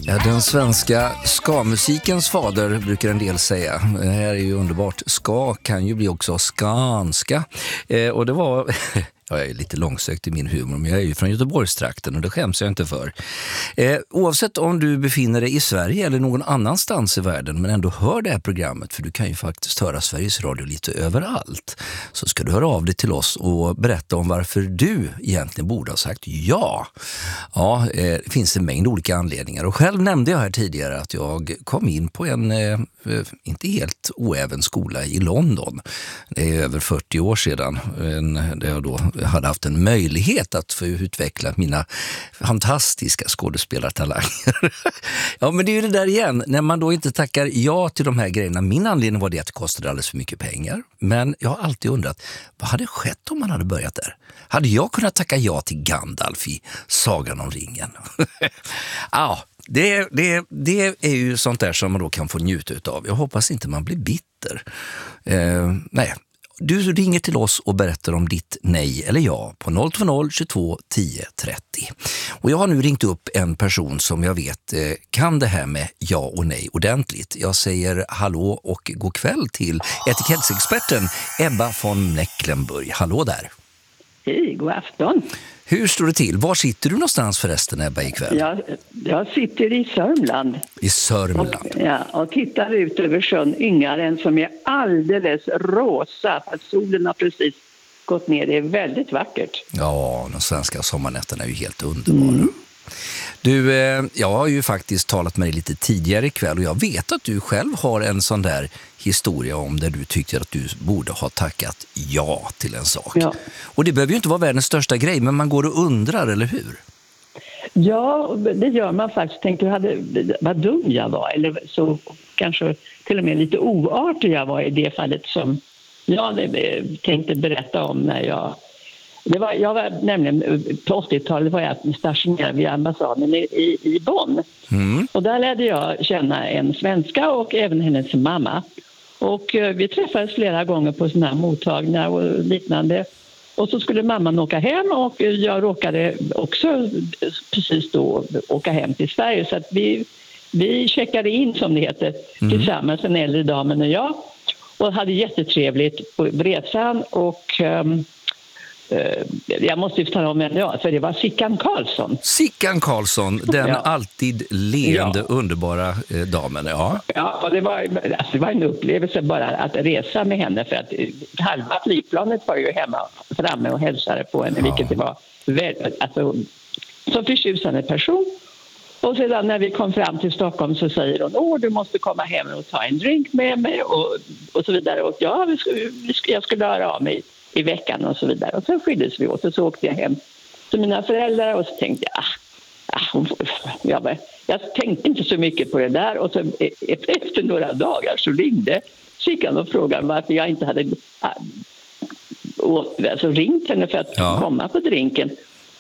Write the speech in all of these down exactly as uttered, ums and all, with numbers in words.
Ja, den svenska ska-musikens fader brukar en del säga. Det här är ju underbart. Ska kan ju bli också skanska. Eh, och det var... Jag är lite långsökt i min humor, men jag är ju från Göteborgstrakten och det skäms jag inte för. Eh, oavsett om du befinner dig i Sverige eller någon annanstans i världen men ändå hör det här programmet, för du kan ju faktiskt höra Sveriges Radio lite överallt, så ska du höra av dig till oss och berätta om varför du egentligen borde ha sagt ja. Ja, eh, det finns en mängd olika anledningar, och själv nämnde jag här tidigare att jag kom in på en eh, inte helt oäven skola i London. Det är över fyrtio år sedan, en, där jag då hade haft en möjlighet att få utveckla mina fantastiska skådespelartalanger. Ja, men det är ju det där igen. När man då inte tackar ja till de här grejerna. Min anledning var det att det kostade alldeles för mycket pengar. Men jag har alltid undrat, vad hade skett om man hade börjat där? Hade jag kunnat tacka ja till Gandalf i Sagan om ringen? Ja, det, det, det är ju sånt där som man då kan få njuta utav. Jag hoppas inte man blir bitter. Eh, nej. Du ringer till oss och berättar om ditt nej eller ja på noll två noll tjugotvå tio trettio. Och jag har nu ringt upp en person som jag vet eh, kan det här med ja och nej ordentligt. Jag säger hallå och god kväll till etikettsexperten Ebba von Mecklenburg. Hallå där. Hej, god afton. Hur står det till? Var sitter du någonstans förresten, Ebba, ikväll? Jag, jag sitter i Sörmland. I Sörmland? Och, ja, och tittar ut över sjön Yngaren som är alldeles rosa. För solen har precis gått ner. Det är väldigt vackert. Ja, de svenska sommarnätterna är ju helt underbara. Mm. Du, eh, jag har ju faktiskt talat med dig lite tidigare ikväll och jag vet att du själv har en sån där historia om där du tyckte att du borde ha tackat ja till en sak. Ja. Och det behöver ju inte vara världens största grej, men man går och undrar, eller hur? Ja, det gör man faktiskt. Tänkte jag hade, vad dum jag var, eller så kanske till och med lite oartig jag var i det fallet som jag tänkte berätta om när jag Det var, jag var nämligen på åttiotalet var jag stationerad vid ambassaden i, i, i Bonn. Mm. Och där lärde jag känna en svenska och även hennes mamma. Och eh, vi träffades flera gånger på sådana här mottagningar och liknande. Och så skulle mamman åka hem och jag råkade också precis då åka hem till Sverige. Så att vi, vi checkade in, som det heter, mm. tillsammans, en äldre damen och jag. Och hade jättetrevligt på resan och... Um, jag måste ju tala om en, ja, för det var Sickan Karlsson. Sickan Karlsson, den ja. alltid leende, ja. underbara eh, damen, ja. Ja, och det var, alltså, det var en upplevelse bara att resa med henne, för att halva flygplanet var ju hemma framme och hälsade på henne, ja. vilket det var väldigt, alltså, så förtjusande person. Och sedan när vi kom fram till Stockholm så säger hon, åh, du måste komma hem och ta en drink med mig och, och så vidare. Och ja, vi skulle, vi skulle, jag skulle höra av mig i veckan och så vidare. Och så skildes vi åt och så åkte jag hem till mina föräldrar och så tänkte jag, ah, ah, hon får, jag, bara, jag tänkte inte så mycket på det där, och så efter några dagar så ringde Sickan och frågade varför jag inte hade ah, och, alltså, ringt henne för att ja. komma på drinken.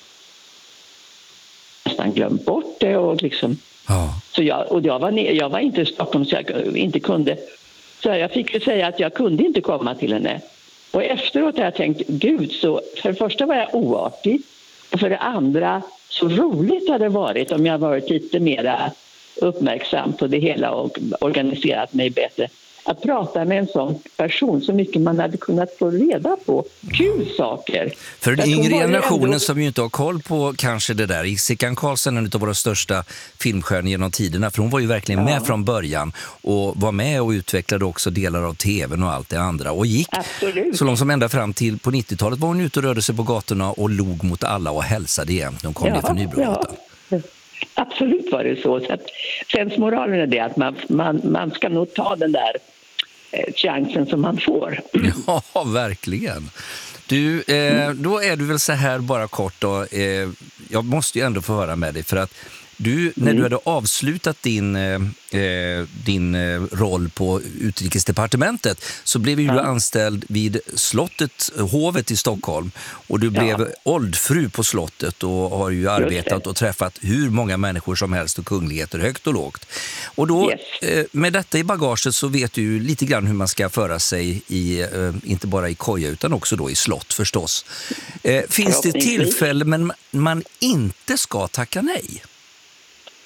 Nästan glömt bort det och liksom ja. så jag, och jag var, ner, jag var inte i Stockholm så jag inte kunde, så jag fick ju säga att jag kunde inte komma till henne. Och efteråt har jag tänkt, gud, så för det första var jag oartig, och för det andra så roligt hade det varit om jag varit lite mer uppmärksam på det hela och organiserat mig bättre. Att prata med en sån person, så mycket man hade kunnat få reda på. Kul saker. För den yngre generationen ändå... som ju inte har koll på kanske det där. Sickan Karlsson är en av våra största filmstjärnor genom tiderna. För hon var ju verkligen ja. med från början och var med och utvecklade också delar av tvn och allt det andra. Och gick Absolut. så långt som ända fram till på nittiotalet var hon ute och rörde sig på gatorna och log mot alla och hälsade igen. De kom ja, ner för Nybrogatan. Ja. Absolut var det så. Så att, sen moralen är det att man, man, man ska nog ta den där eh, chansen som man får. Ja, verkligen. Du, eh, då är du väl så här bara kort då. Eh, jag måste ju ändå få höra med dig, för att du, när mm. du hade avslutat din, eh, din eh, roll på Utrikesdepartementet så blev ju ja. du anställd vid slottet, hovet i Stockholm, och du blev ja. oldfru på slottet och har ju arbetat och träffat hur många människor som helst och kungligheter högt och lågt. Och då, yes. eh, med detta i bagaget så vet du ju lite grann hur man ska föra sig i, eh, inte bara i koja utan också då i slott förstås. Eh, finns det tillfälle men man inte ska tacka nej?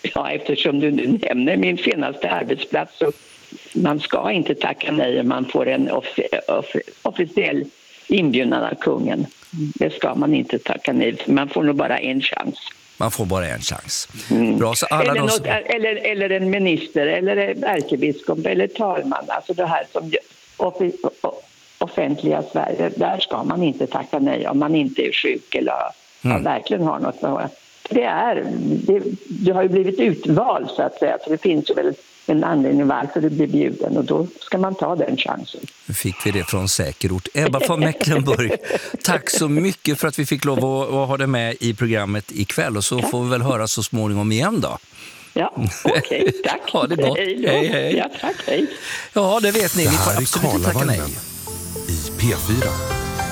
Ja, eftersom du nu nämner min senaste arbetsplats så man ska inte tacka nej om man får en offi- offi- officiell inbjudan av kungen. Det ska man inte tacka nej, man får nog bara en chans. Man får bara en chans. Mm. Bra, så alla eller, de något, som... eller, eller en minister, eller ärkebiskop, eller talman. Alltså det här som offi- offentliga Sverige, där ska man inte tacka nej om man inte är sjuk eller mm. verkligen har något med. Det är, det, du har ju blivit utvald så att säga, så det finns ju väl en anledning varför du blir bjuden och då ska man ta den chansen. Nu fick vi det från säker ort. Ebba von Mecklenburg, tack så mycket för att vi fick lov att, att ha det med i programmet ikväll och så tack. Får vi väl höra så småningom igen då. Ja, okej, okay, tack. Ha det gott. Hej, hej, hej. Ja, tack, hej. Ja, det vet ni. Det vi får här absolut är tacka nej. i P fyra.